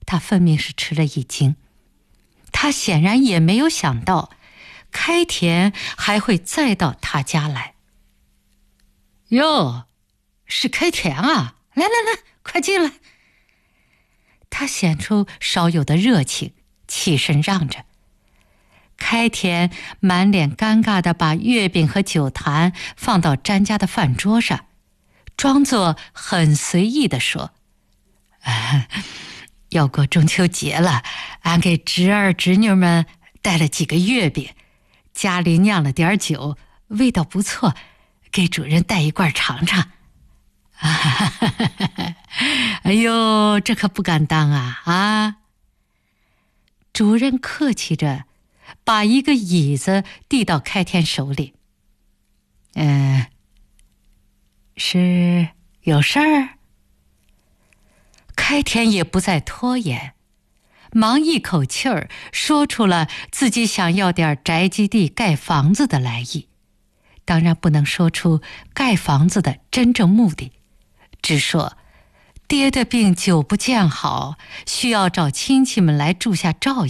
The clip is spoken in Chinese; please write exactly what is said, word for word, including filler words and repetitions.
他分明是吃了一惊。他显然也没有想到开田还会再到他家来。哟，是开田啊，来来来，快进来。他显出少有的热情，起身让着。开田满脸尴尬地把月饼和酒坛放到詹家的饭桌上，装作很随意地说：啊，要过中秋节了，俺给侄儿侄女们带了几个月饼，家里酿了点酒，味道不错，给主人带一罐尝尝。啊，哎呦，这可不敢当啊啊！主人客气着，把一个椅子递到开田手里。嗯，是有事儿？开田也不再拖延，忙一口气儿说出了自己想要点宅基地盖房子的来意。当然不能说出盖房子的真正目的，只说爹的病久不见好，需要找亲戚们来住下照应。